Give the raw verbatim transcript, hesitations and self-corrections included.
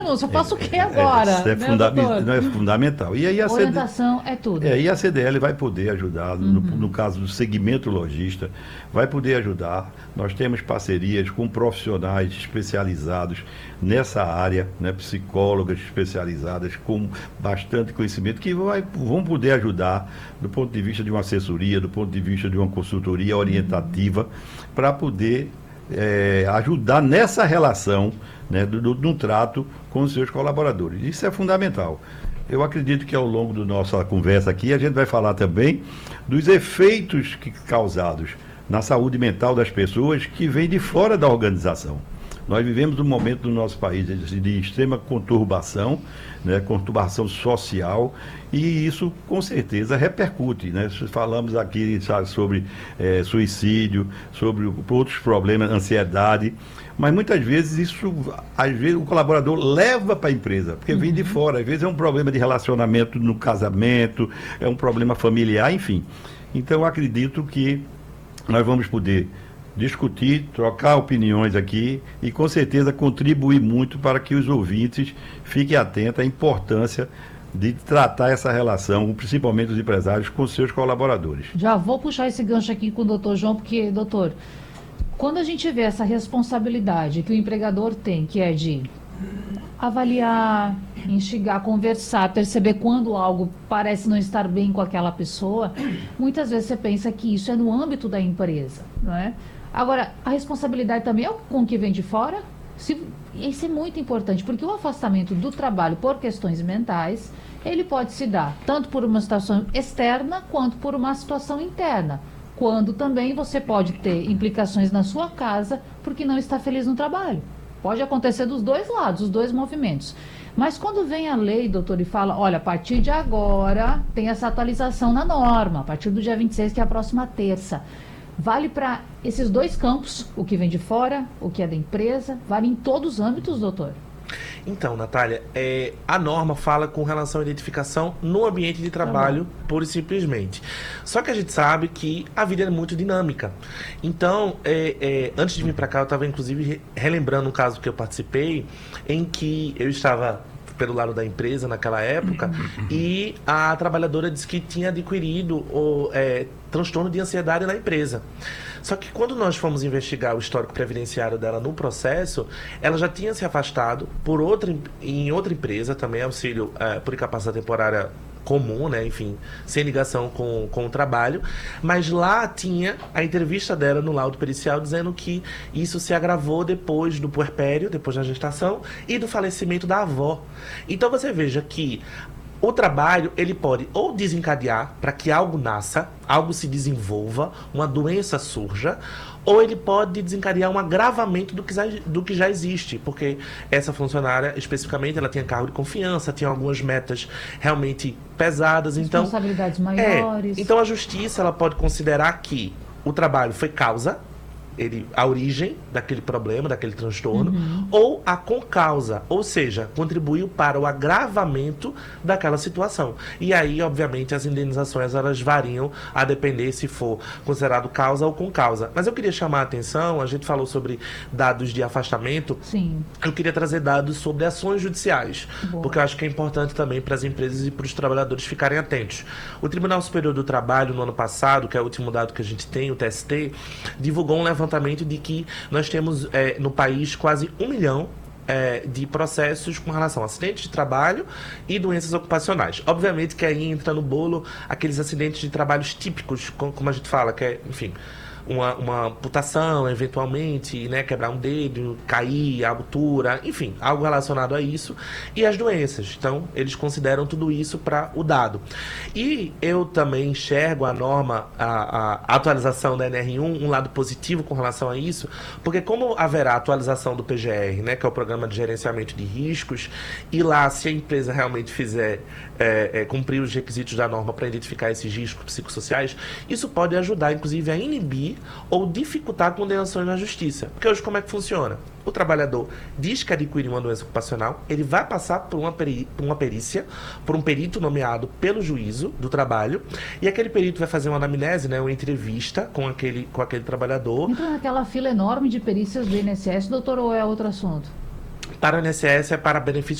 eu faço o que agora? É, isso é, né, fundamental, não é fundamental. E aí a Orientação C D, é tudo. É, e a C D L vai poder ajudar, Uhum. no, no caso do segmento lojista, vai poder ajudar. Nós temos parcerias com profissionais especializados nessa área, né, psicólogas especializadas com bastante conhecimento, que vai, vão poder ajudar do ponto de vista de uma assessoria, do ponto de vista de uma consultoria orientativa, para poder é, ajudar nessa relação, né, do, do, do trato com os seus colaboradores. Isso é fundamental. Eu acredito que ao longo da nossa conversa aqui, a gente vai falar também dos efeitos que, causados na saúde mental das pessoas que vêm de fora da organização. Nós vivemos um momento no nosso país de, de extrema conturbação, né, conturbação social, e isso com certeza repercute, né? Falamos aqui, sabe, sobre é, suicídio, sobre outros problemas, ansiedade, mas muitas vezes isso, às vezes o colaborador leva para a empresa, porque vem de fora, às vezes é um problema de relacionamento no casamento, é um problema familiar, enfim. Então eu acredito que nós vamos poder discutir, trocar opiniões aqui e com certeza contribuir muito para que os ouvintes fiquem atentos à importância de tratar essa relação, principalmente os empresários, com seus colaboradores. Já vou puxar esse gancho aqui com o doutor João, porque, doutor, quando a gente vê essa responsabilidade que o empregador tem, que é de avaliar, instigar, conversar, perceber quando algo parece não estar bem com aquela pessoa, muitas vezes você pensa que isso é no âmbito da empresa, não é? Agora, a responsabilidade também é com o que vem de fora. Se, isso é muito importante, porque o afastamento do trabalho por questões mentais, ele pode se dar tanto por uma situação externa, quanto por uma situação interna. Quando também você pode ter implicações na sua casa, porque não está feliz no trabalho. Pode acontecer dos dois lados, os dois movimentos. Mas quando vem a lei, doutor, e fala, olha, a partir de agora tem essa atualização na norma, a partir do dia vinte e seis, que é a próxima terça. Vale para esses dois campos, o que vem de fora, o que é da empresa, vale em todos os âmbitos, doutor? Então, Natália, é, a norma fala com relação à identificação no ambiente de trabalho, tá, pura e simplesmente. Só que a gente sabe que a vida é muito dinâmica. Então, é, é, antes de vir para cá, eu estava inclusive relembrando um caso que eu participei, em que eu estava pelo lado da empresa naquela época, e a trabalhadora disse que tinha adquirido o é, transtorno de ansiedade na empresa. Só que quando nós fomos investigar o histórico previdenciário dela no processo, ela já tinha se afastado por outra, em outra empresa, também auxílio é, por incapacidade temporária comum, né, enfim, sem ligação com, com o trabalho, mas lá tinha a entrevista dela no laudo pericial dizendo que isso se agravou depois do puerpério, depois da gestação e do falecimento da avó. Então você veja que o trabalho, ele pode ou desencadear para que algo nasça, algo se desenvolva, uma doença surja, ou ele pode desencadear um agravamento do que, já, do que já existe, porque essa funcionária, especificamente, ela tinha cargo de confiança, tinha algumas metas realmente pesadas, então... Responsabilidades maiores. É, então a justiça, ela pode considerar que o trabalho foi causa, ele, a origem daquele problema, daquele transtorno, uhum, ou a concausa, ou seja, contribuiu para o agravamento daquela situação. E aí, obviamente, as indenizações elas variam a depender se for considerado causa ou concausa. Mas eu queria chamar a atenção, a gente falou sobre dados de afastamento, sim, eu queria trazer dados sobre ações judiciais, boa, porque eu acho que é importante também para as empresas e para os trabalhadores ficarem atentos. O Tribunal Superior do Trabalho, no ano passado, que é o último dado que a gente tem, o T S T, divulgou um levantamento de que nós temos é, no país quase um milhão é, de processos com relação a acidentes de trabalho e doenças ocupacionais. Obviamente que aí entra no bolo aqueles acidentes de trabalhos típicos, como a gente fala, que é, enfim, uma, uma amputação, eventualmente, né, quebrar um dedo, cair, a altura, enfim, algo relacionado a isso, e as doenças. Então, eles consideram tudo isso para o dado. E eu também enxergo a norma, a, a atualização da N R um, um lado positivo com relação a isso, porque como haverá atualização do P G R, né, que é o Programa de Gerenciamento de Riscos, e lá, se a empresa realmente fizer é, é, cumprir os requisitos da norma para identificar esses riscos psicossociais, isso pode ajudar, inclusive, a inibir ou dificultar condenações na justiça. Porque hoje como é que funciona? O trabalhador diz que adquiriu uma doença ocupacional, ele vai passar por uma, peri por uma perícia, por um perito nomeado pelo juízo do trabalho, e aquele perito vai fazer uma anamnese, né, uma entrevista com aquele, com aquele trabalhador. Entra naquela fila enorme de perícias do I N S S, doutor, ou é outro assunto? para o I N S S é para benefício